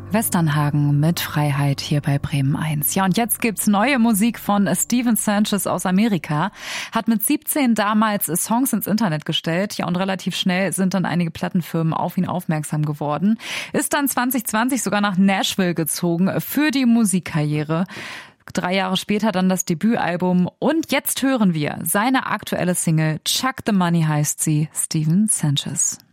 Westernhagen mit Freiheit hier bei Bremen 1. Ja, und jetzt gibt's neue Musik von Steven Sanchez aus Amerika. Hat mit 17 damals Songs ins Internet gestellt. Ja, und relativ schnell sind dann einige Plattenfirmen auf ihn aufmerksam geworden. Ist dann 2020 sogar nach Nashville gezogen für die Musikkarriere. 3 Jahre später dann das Debütalbum. Und jetzt hören wir seine aktuelle Single Chuck the Money heißt sie, Steven Sanchez.